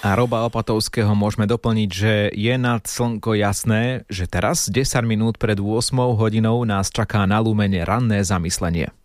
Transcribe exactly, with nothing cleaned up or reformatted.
A Roba Opatovského môžeme doplniť, že je nad slnko jasné, že teraz desať minút pred ôsmou hodinou nás čaká na Lumene ranné zamyslenie.